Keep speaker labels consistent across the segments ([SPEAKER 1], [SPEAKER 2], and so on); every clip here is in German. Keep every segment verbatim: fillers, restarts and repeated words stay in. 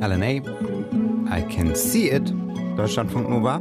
[SPEAKER 1] L A. I can see it. Deutschlandfunk Nova.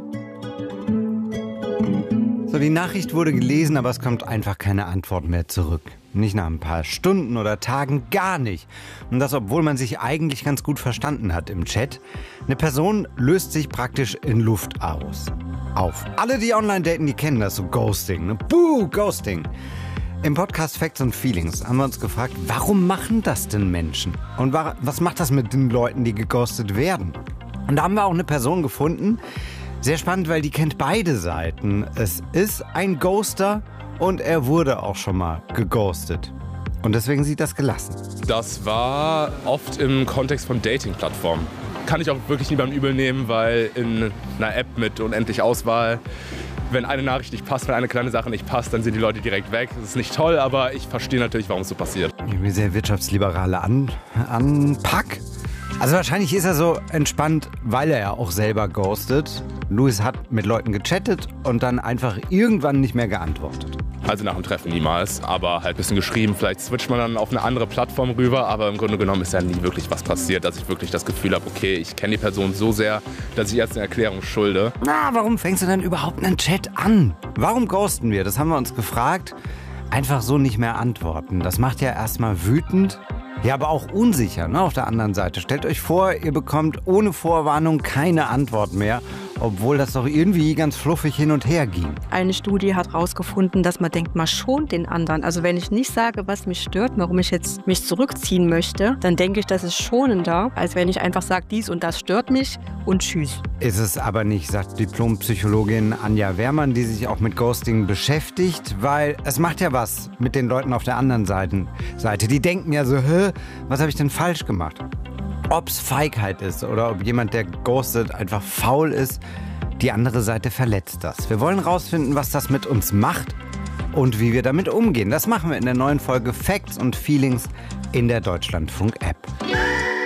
[SPEAKER 1] So, die Nachricht wurde gelesen, aber es kommt einfach keine Antwort mehr zurück. Nicht nach ein paar Stunden oder Tagen, gar nicht. Und das, obwohl man sich eigentlich ganz gut verstanden hat im Chat. Eine Person löst sich praktisch in Luft aus. Auf. Alle, die online daten, die kennen das, so Ghosting. Ne? Buh, Ghosting. Im Podcast Facts and Feelings haben wir uns gefragt, warum machen das denn Menschen? Und was macht das mit den Leuten, die geghostet werden? Und da haben wir auch eine Person gefunden. Sehr spannend, weil die kennt beide Seiten. Es ist ein Ghoster und er wurde auch schon mal geghostet. Und deswegen sieht das gelassen.
[SPEAKER 2] Das war oft im Kontext von Dating-Plattformen. Kann ich auch wirklich niemandem übel nehmen, weil in einer App mit unendlich Auswahl, wenn eine Nachricht nicht passt, wenn eine kleine Sache nicht passt, dann sind die Leute direkt weg. Das ist nicht toll, aber ich verstehe natürlich, warum es so passiert.
[SPEAKER 1] Irgendwie sehr wirtschaftsliberale An Anpack. Also wahrscheinlich ist er so entspannt, weil er ja auch selber ghostet. Louis hat mit Leuten gechattet und dann einfach irgendwann nicht mehr geantwortet.
[SPEAKER 2] Also nach dem Treffen niemals, aber halt ein bisschen geschrieben. Vielleicht switcht man dann auf eine andere Plattform rüber, aber im Grunde genommen ist ja nie wirklich was passiert, dass ich wirklich das Gefühl habe, okay, ich kenne die Person so sehr, dass ich jetzt eine Erklärung schulde.
[SPEAKER 1] Na, warum fängst du denn überhaupt einen Chat an? Warum ghosten wir? Das haben wir uns gefragt. Einfach so nicht mehr antworten. Das macht ja erstmal wütend. Ja, aber auch unsicher, ne, auf der anderen Seite. Stellt euch vor, ihr bekommt ohne Vorwarnung keine Antwort mehr, obwohl das doch irgendwie ganz fluffig hin und her ging.
[SPEAKER 3] Eine Studie hat herausgefunden, dass man denkt, man schont den anderen. Also wenn ich nicht sage, was mich stört, warum ich jetzt mich zurückziehen möchte, dann denke ich, das ist schonender, als wenn ich einfach sage, dies und das stört mich und tschüss.
[SPEAKER 1] Ist es aber nicht, sagt Diplompsychologin Anja Wehrmann, die sich auch mit Ghosting beschäftigt, weil es macht ja was mit den Leuten auf der anderen Seite. Seite. Die denken ja so, hä, was habe ich denn falsch gemacht? Ob es Feigheit ist oder ob jemand, der ghostet, einfach faul ist, die andere Seite verletzt das. Wir wollen rausfinden, was das mit uns macht und wie wir damit umgehen. Das machen wir in der neuen Folge Facts und Feelings in der Deutschlandfunk-App.